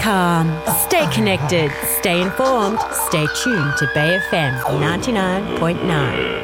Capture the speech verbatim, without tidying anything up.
calm, stay connected, stay informed, stay tuned to Bay F M ninety-nine point nine.